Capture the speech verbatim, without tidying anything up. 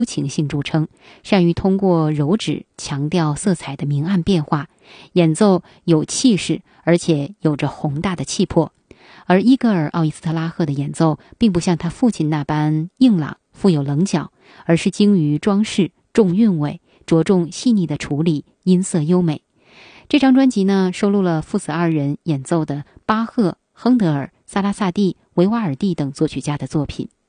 情性著称，善于通过柔指强调色彩的明暗变化，演奏有气势，而且有着宏大的气魄。而伊戈尔·奥伊斯特拉赫的演奏并不像他父亲那般硬朗、富有棱角，而是精于装饰、重韵味，着重细腻的处理，音色优美。这张专辑呢，收录了父子二人演奏的巴赫、亨德尔、萨拉萨蒂、维瓦尔第等作曲家的作品。